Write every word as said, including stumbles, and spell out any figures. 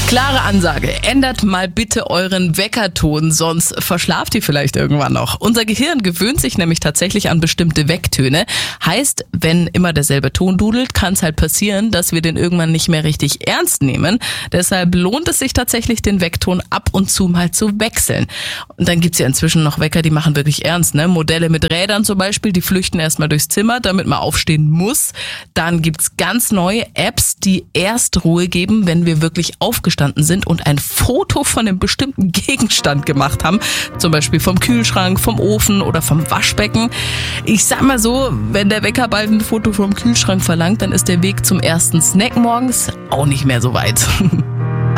Klare Ansage, ändert mal bitte euren Weckerton, sonst verschlaft ihr vielleicht irgendwann noch. Unser Gehirn gewöhnt sich nämlich tatsächlich an bestimmte Wecktöne. Heißt, wenn immer derselbe Ton dudelt, kann es halt passieren, dass wir den irgendwann nicht mehr richtig ernst nehmen. Deshalb lohnt es sich tatsächlich, den Weckton ab und zu mal zu wechseln. Und dann gibt's ja inzwischen noch Wecker, die machen wirklich ernst, ne? Modelle mit Rädern zum Beispiel, die flüchten erstmal durchs Zimmer, damit man aufstehen muss. Dann gibt's ganz neue Apps, die erst Ruhe geben, wenn wir wirklich aufgestanden sind und ein Foto von einem bestimmten Gegenstand gemacht haben. Zum Beispiel vom Kühlschrank, vom Ofen oder vom Waschbecken. Ich sag mal so, wenn der Wecker bald ein Foto vom Kühlschrank verlangt, dann ist der Weg zum ersten Snack morgens auch nicht mehr so weit.